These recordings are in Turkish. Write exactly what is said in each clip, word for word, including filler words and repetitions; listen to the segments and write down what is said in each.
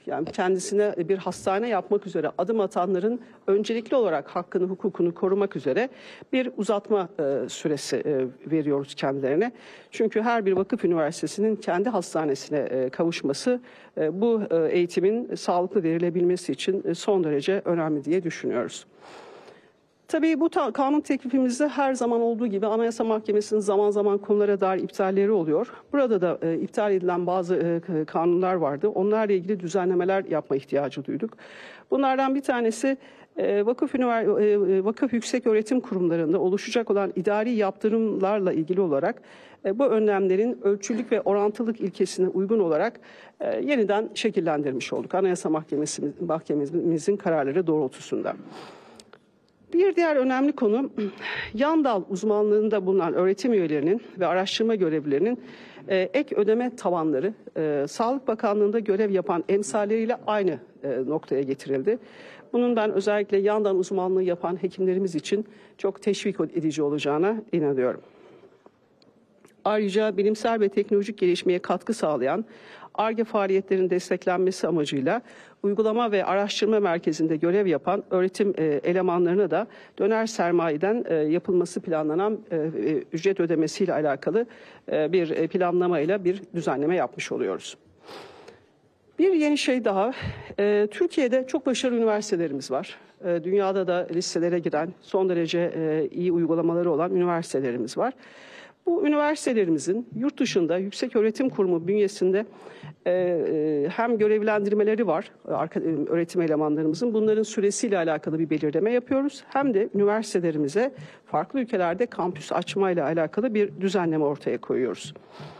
yani kendisine bir hastane yapmak üzere adım atanların öncelikli olarak hakkını, hukukunu korumak üzere bir uzatma e, süresi e, veriyoruz kendilerine. Çünkü her bir vakıf üniversitesinin kendi hastanesine e, kavuşması e, bu e, eğitimin sağlıklı verilebilmesi için e, son derece önemli diye düşünüyoruz. Tabii bu kanun teklifimizde her zaman olduğu gibi Anayasa Mahkemesi'nin zaman zaman konulara dair iptalleri oluyor. Burada da e, iptal edilen bazı e, kanunlar vardı. Onlarla ilgili düzenlemeler yapma ihtiyacı duyduk. Bunlardan bir tanesi e, vakıf, ünivers- e, vakıf yüksek öğretim kurumlarında oluşacak olan idari yaptırımlarla ilgili olarak e, bu önlemlerin ölçülük ve orantılılık ilkesine uygun olarak e, yeniden şekillendirmiş olduk. Anayasa Mahkemesi, Mahkememizin kararları doğrultusunda. Bir diğer önemli konu, yan dal uzmanlığında bulunan öğretim üyelerinin ve araştırma görevlilerinin e, ek ödeme tavanları e, Sağlık Bakanlığı'nda görev yapan emsalleriyle aynı e, noktaya getirildi. Bunun ben özellikle yan dal uzmanlığı yapan hekimlerimiz için çok teşvik edici olacağına inanıyorum. Ayrıca bilimsel ve teknolojik gelişmeye katkı sağlayan Ar-Ge faaliyetlerinin desteklenmesi amacıyla uygulama ve araştırma merkezinde görev yapan öğretim e, elemanlarına da döner sermayeden e, yapılması planlanan e, e, ücret ödemesiyle alakalı e, bir e, planlamayla bir düzenleme yapmış oluyoruz. Bir yeni şey daha, e, Türkiye'de çok başarılı üniversitelerimiz var. E, dünyada da listelere giren son derece e, iyi uygulamaları olan üniversitelerimiz var. Bu üniversitelerimizin yurt dışında yüksek öğretim kurumu bünyesinde e, e, hem görevlendirmeleri var öğretim elemanlarımızın. Bunların süresiyle alakalı bir belirleme yapıyoruz. Hem de üniversitelerimize farklı ülkelerde kampüs açmayla alakalı bir düzenleme ortaya koyuyoruz.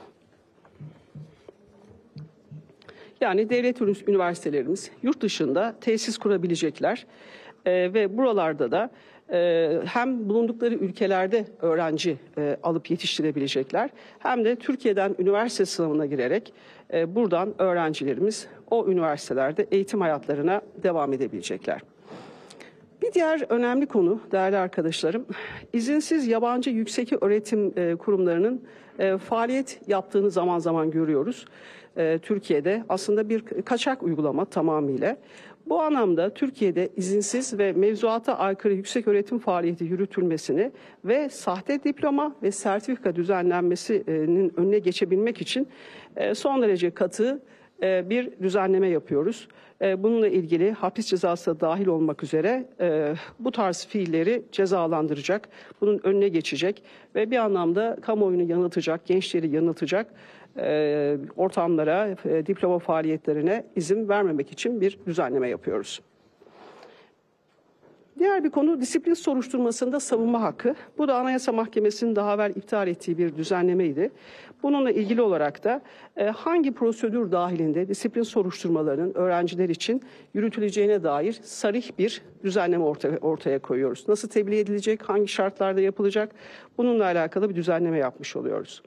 Yani devlet üniversitelerimiz yurt dışında tesis kurabilecekler e, ve buralarda da e, hem bulundukları ülkelerde öğrenci e, alıp yetiştirebilecekler hem de Türkiye'den üniversite sınavına girerek e, buradan öğrencilerimiz o üniversitelerde eğitim hayatlarına devam edebilecekler. Bir diğer önemli konu değerli arkadaşlarım, izinsiz yabancı yüksek öğretim e, kurumlarının e, faaliyet yaptığını zaman zaman görüyoruz. E, Türkiye'de aslında bir kaçak uygulama tamamıyla. Bu anlamda Türkiye'de izinsiz ve mevzuata aykırı yüksek öğretim faaliyeti yürütülmesini ve sahte diploma ve sertifika düzenlenmesinin önüne geçebilmek için e, son derece katı e, bir düzenleme yapıyoruz. E, bununla ilgili hapis cezası da dahil olmak üzere e, bu tarz fiilleri cezalandıracak, bunun önüne geçecek ve bir anlamda kamuoyunu yanıltacak, gençleri yanıltacak e, ortamlara, e, diploma faaliyetlerine izin vermemek için bir düzenleme yapıyoruz. Diğer bir konu disiplin soruşturmasında savunma hakkı. Bu da Anayasa Mahkemesi'nin daha evvel iptal ettiği bir düzenlemeydi. Bununla ilgili olarak da e, hangi prosedür dahilinde disiplin soruşturmalarının öğrenciler için yürütüleceğine dair sarih bir düzenleme ortaya, ortaya koyuyoruz. Nasıl tebliğ edilecek, hangi şartlarda yapılacak, bununla alakalı bir düzenleme yapmış oluyoruz.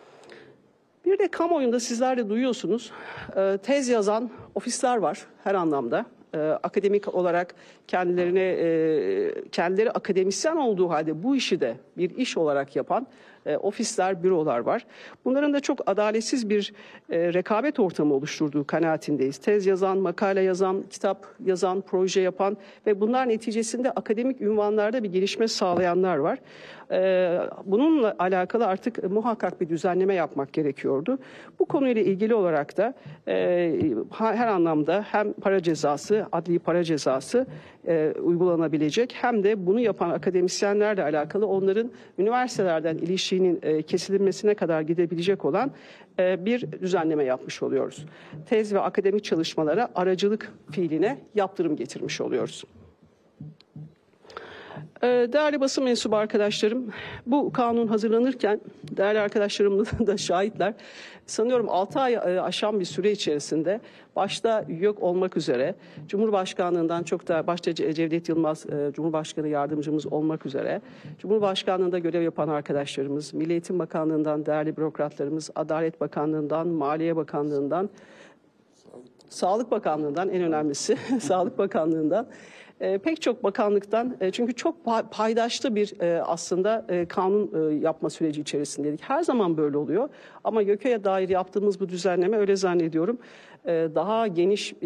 Bir de kamuoyunda sizler de duyuyorsunuz, e, tez yazan ofisler var her anlamda. E, akademik olarak kendilerine e, kendileri akademisyen olduğu halde bu işi de bir iş olarak yapan e, ofisler, bürolar var. Bunların da çok adaletsiz bir e, rekabet ortamı oluşturduğu kanaatindeyiz. Tez yazan, makale yazan, kitap yazan, proje yapan ve bunlar neticesinde akademik ünvanlarda bir gelişme sağlayanlar var. E, bununla alakalı artık muhakkak bir düzenleme yapmak gerekiyordu. Bu konuyla ilgili olarak da e, her anlamda hem para cezası, adli para cezası e, uygulanabilecek hem de bunu yapan akademisyenlerle alakalı onların üniversitelerden ilişkinin e, kesilmesine kadar gidebilecek olan e, bir düzenleme yapmış oluyoruz. Tez ve akademik çalışmalara aracılık fiiline yaptırım getirmiş oluyoruz. Değerli basın mensubu arkadaşlarım, bu kanun hazırlanırken değerli arkadaşlarım da şahitler, sanıyorum altı ay aşan bir süre içerisinde başta YÖK olmak üzere Cumhurbaşkanlığından çok da başta Cevdet Yılmaz Cumhurbaşkanı yardımcımız olmak üzere Cumhurbaşkanlığında görev yapan arkadaşlarımız, Milli Eğitim Bakanlığından değerli bürokratlarımız, Adalet Bakanlığından, Maliye Bakanlığından, Sağlık Bakanlığından en önemlisi Sağlık Bakanlığından E, pek çok bakanlıktan e, çünkü çok paydaşlı bir e, aslında e, kanun e, yapma süreci içerisindeydik. Her zaman böyle oluyor ama YÖK'e dair yaptığımız bu düzenleme öyle zannediyorum e, daha geniş